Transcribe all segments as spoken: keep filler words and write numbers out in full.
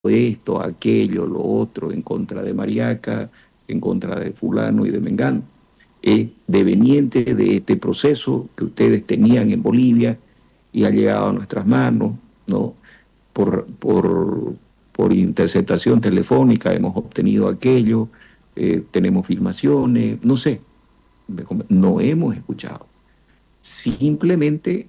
esto, aquello, lo otro, en contra de Mariaca, en contra de fulano y de Mengano. Es deveniente de este proceso que ustedes tenían en Bolivia y ha llegado a nuestras manos, ¿no? Por, por, por interceptación telefónica hemos obtenido aquello, eh, tenemos filmaciones, no sé, no hemos escuchado. Simplemente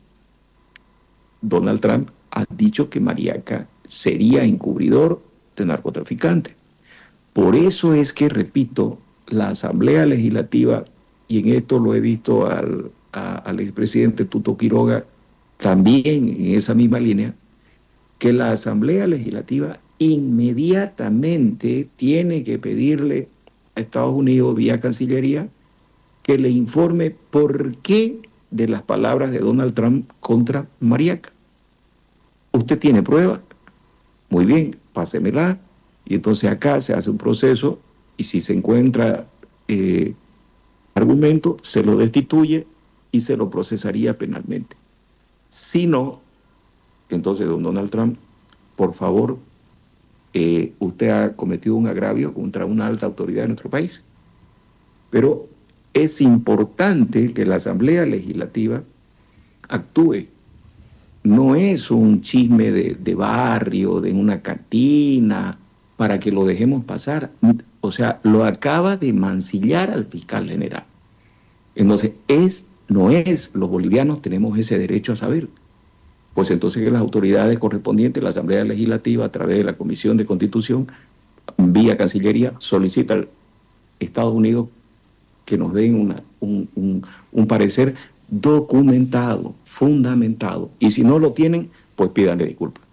Donald Trump ha dicho que Mariaca sería encubridor de narcotraficantes. Por eso es que, repito, la Asamblea Legislativa, y en esto lo he visto al, a, al expresidente Tuto Quiroga también en esa misma línea, que la Asamblea Legislativa inmediatamente tiene que pedirle a Estados Unidos vía Cancillería que le informe por qué de las palabras de Donald Trump contra Mariaca. ¿Usted tiene pruebas? Muy bien, pásemela. Y entonces acá se hace un proceso y si se encuentra eh, argumento, se lo destituye y se lo procesaría penalmente. Si no, entonces, don Donald Trump, por favor, eh, usted ha cometido un agravio contra una alta autoridad de nuestro país. Pero es importante que la Asamblea Legislativa actúe. No es un chisme de, de barrio, de una cantina, para que lo dejemos pasar. O sea, lo acaba de mancillar al fiscal general. Entonces, es, no es, los bolivianos tenemos ese derecho a saber. Pues entonces que las autoridades correspondientes, la Asamblea Legislativa, a través de la Comisión de Constitución, vía Cancillería, solicita al Estados Unidos que nos den una, un, un, un parecer documentado, fundamentado. Y si no lo tienen, pues pídanle disculpas.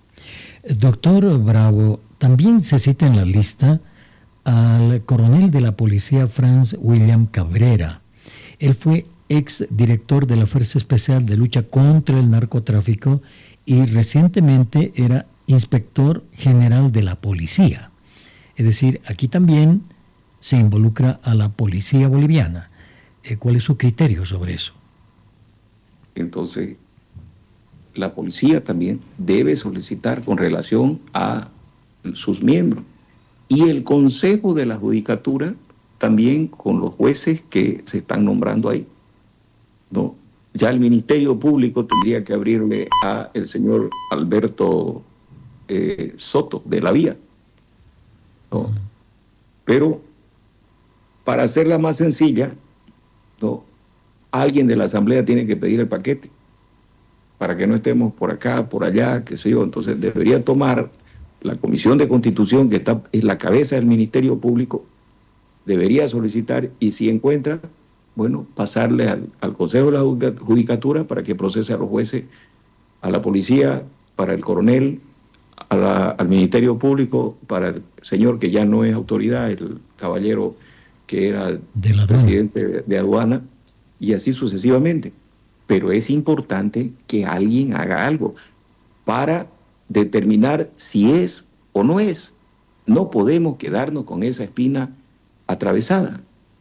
Doctor Bravo, también se cita en la lista al coronel de la policía Franz William Cabrera. Él fue ex director de la Fuerza Especial de Lucha contra el Narcotráfico y recientemente era inspector general de la policía. Es decir, aquí también se involucra a la policía boliviana. Eh, ¿Cuál es su criterio sobre eso? Entonces, la policía también debe solicitar con relación a sus miembros. Y el Consejo de la Judicatura también con los jueces que se están nombrando ahí, ¿no? Ya el Ministerio Público tendría que abrirle a el señor Alberto eh, Soto de la Vía, ¿no? Uh-huh. Pero para hacerla más sencilla, ¿no? Alguien de la Asamblea tiene que pedir el paquete para que no estemos por acá, por allá, qué sé yo. Entonces debería tomar la Comisión de Constitución, que está en la cabeza del Ministerio Público, debería solicitar y si encuentra, bueno, pasarle al, al Consejo de la Judicatura para que procese a los jueces, a la policía, para el coronel, a la, al Ministerio Público, para el señor que ya no es autoridad, el caballero que era de presidente de, de aduana, y así sucesivamente. Pero es importante que alguien haga algo para determinar si es o no es. No podemos quedarnos con esa espina atravesada.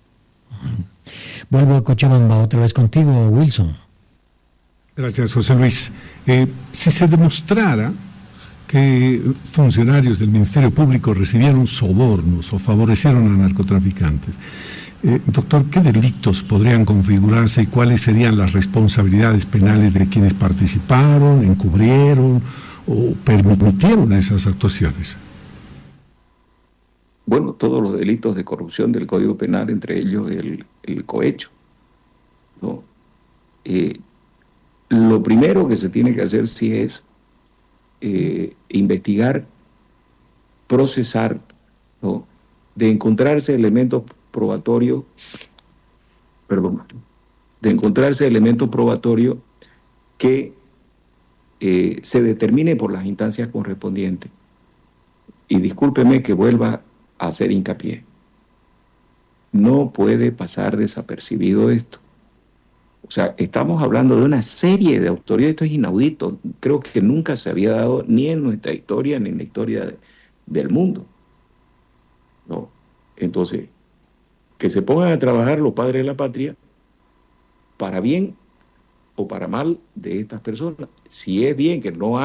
Vuelvo a Cochabamba otra vez contigo, Wilson. Gracias, José Luis. Eh, si se demostrara que funcionarios del Ministerio Público recibieron sobornos o favorecieron a narcotraficantes, eh, doctor, ¿qué delitos podrían configurarse y cuáles serían las responsabilidades penales de quienes participaron, encubrieron o permitieron esas actuaciones? Bueno, todos los delitos de corrupción del Código Penal, entre ellos el, el cohecho, ¿no? Eh, lo primero que se tiene que hacer sí es eh, investigar, procesar, ¿no? De encontrarse elementos probatorios, perdón, de encontrarse elementos probatorios que eh, se determine por las instancias correspondientes. Y discúlpeme que vuelva a hacer hincapié. No puede pasar desapercibido esto. O sea, estamos hablando de una serie de autoridades, esto es inaudito, creo que nunca se había dado ni en nuestra historia ni en la historia de, del mundo, ¿no? Entonces, que se pongan a trabajar los padres de la patria para bien o para mal de estas personas. Si es bien que no hay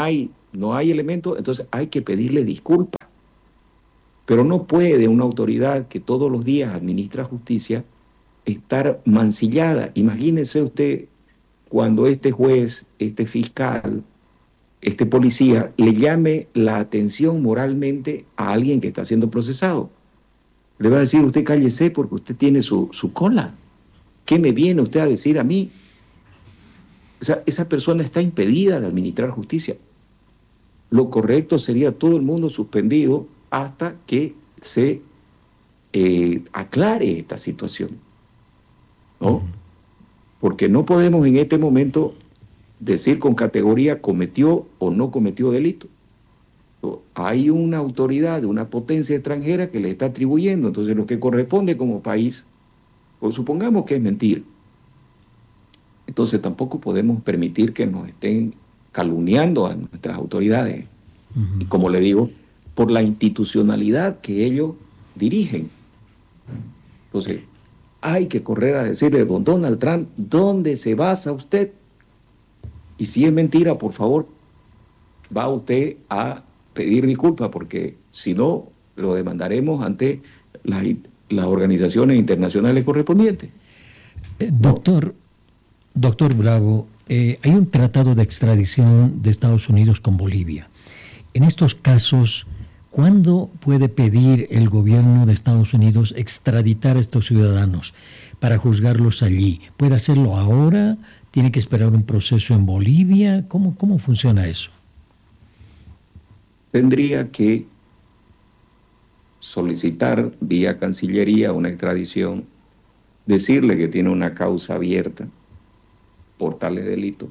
no hay elementos, entonces hay que pedirle disculpas. Pero no puede una autoridad que todos los días administra justicia estar mancillada. Imagínese usted cuando este juez, este fiscal, este policía le llame la atención moralmente a alguien que está siendo procesado. Le va a decir, usted cállese porque usted tiene su, su cola. ¿Qué me viene usted a decir a mí? O sea, esa persona está impedida de administrar justicia. Lo correcto sería todo el mundo suspendido hasta que se eh, aclare esta situación, ¿no? Uh-huh. Porque no podemos en este momento decir con categoría cometió o no cometió delito. Hay una autoridad de una potencia extranjera que le está atribuyendo, entonces lo que corresponde como país, pues supongamos que es mentira. Entonces tampoco podemos permitir que nos estén calumniando a nuestras autoridades. Uh-huh. Y como le digo, por la institucionalidad que ellos dirigen. Entonces, hay que correr a decirle, don Donald Trump, ¿dónde se basa usted? Y si es mentira, por favor, va usted a pedir disculpas, porque si no, lo demandaremos ante las, las organizaciones internacionales correspondientes. Eh, doctor, doctor Bravo, eh, hay un tratado de extradición de Estados Unidos con Bolivia. En estos casos, ¿cuándo puede pedir el gobierno de Estados Unidos extraditar a estos ciudadanos para juzgarlos allí? ¿Puede hacerlo ahora? ¿Tiene que esperar un proceso en Bolivia? ¿Cómo, cómo funciona eso? Tendría que solicitar vía Cancillería una extradición, decirle que tiene una causa abierta por tales delitos,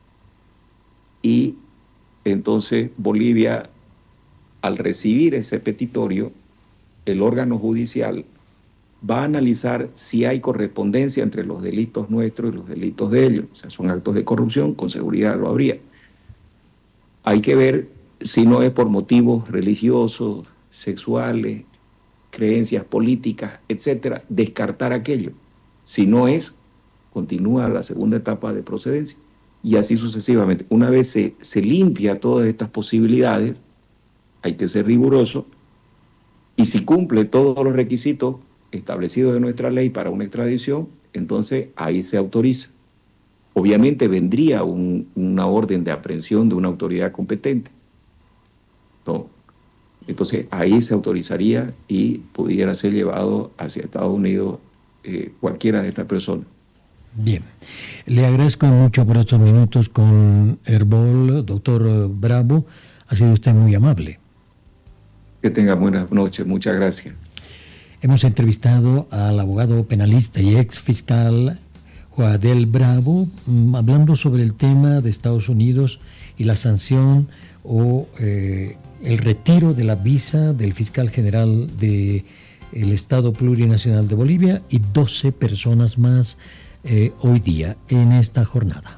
y entonces Bolivia, al recibir ese petitorio, el órgano judicial va a analizar si hay correspondencia entre los delitos nuestros y los delitos de ellos. O sea, son actos de corrupción, con seguridad lo habría. Hay que ver si no es por motivos religiosos, sexuales, creencias políticas, etcétera, descartar aquello. Si no es, continúa la segunda etapa de procedencia. Y así sucesivamente. Una vez se, se limpia todas estas posibilidades, hay que ser riguroso, y si cumple todos los requisitos establecidos en nuestra ley para una extradición, entonces ahí se autoriza. Obviamente vendría un, una orden de aprehensión de una autoridad competente, ¿no? Entonces ahí se autorizaría y pudiera ser llevado hacia Estados Unidos eh, cualquiera de estas personas. Bien, le agradezco mucho por estos minutos con Herbol, doctor Bravo, ha sido usted muy amable. Que tenga buenas noches, muchas gracias. Hemos entrevistado al abogado penalista y ex fiscal Joadel Bravo, hablando sobre el tema de Estados Unidos y la sanción o eh, el retiro de la visa del fiscal general del Estado Plurinacional de Bolivia y doce personas más eh, hoy día en esta jornada.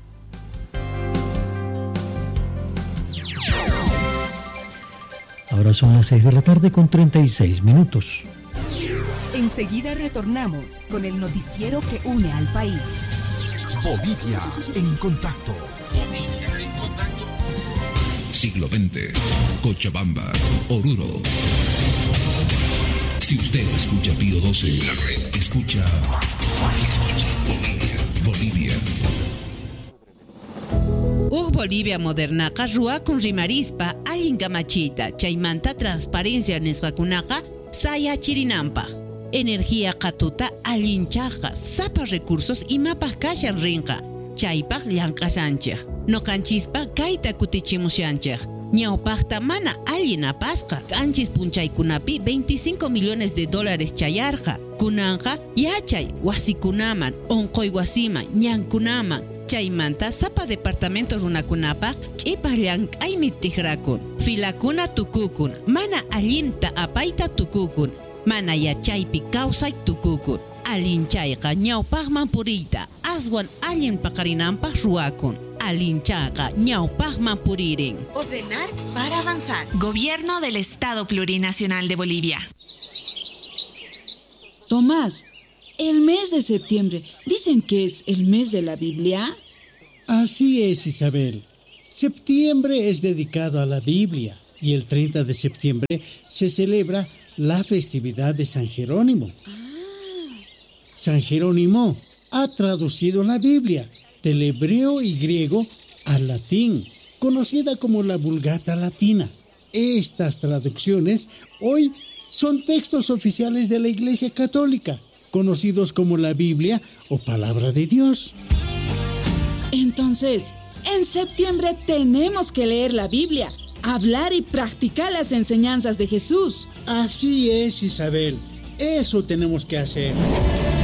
Ahora son las seis de la tarde con treinta y seis minutos. Enseguida retornamos con el noticiero que une al país. Bolivia en contacto. Bolivia en contacto. Siglo veinte. Cochabamba. Oruro. Si usted escucha Pío doce, la red escucha. Escucha Bolivia. Bolivia. Uh Bolivia modernaqa ruakun rimarispa allinka machita chaymanta transparencia nisqakunaqa sayachirinanpaq. Energía qatuta allinchaqa sapa recursos imapaq kashan rinqa chaypaq llanqasanchik noqanchispa kayta kutichimushanchik ñawpaqta mana allin apasqa kanchis punchaykunapi veinticinco millones de dólares chayarqa kunanqa yachay wasikunaman onqoy wasiman ñankunaman chaymanta sapa departamentos runakunapaq ch'ipaq llank'aymi tiqrakun filakuna tukukun mana allinta apayta tukukun mana yachaypi kawsay tukukun allinchayqa ñawpaqman puriyta aswan allin paqarinanpaq ruwakun allinchayqa ñawpaqman puririn. Ordenar para avanzar. Gobierno del Estado Plurinacional de Bolivia. Tomás, el mes de septiembre, ¿dicen que es el mes de la Biblia? Así es, Isabel. Septiembre es dedicado a la Biblia y el treinta de septiembre se celebra la festividad de San Jerónimo. Ah. San Jerónimo ha traducido la Biblia del hebreo y griego al latín, conocida como la Vulgata Latina. Estas traducciones hoy son textos oficiales de la Iglesia Católica, conocidos como la Biblia o Palabra de Dios. Entonces, en septiembre tenemos que leer la Biblia, hablar y practicar las enseñanzas de Jesús. Así es, Isabel. Eso tenemos que hacer.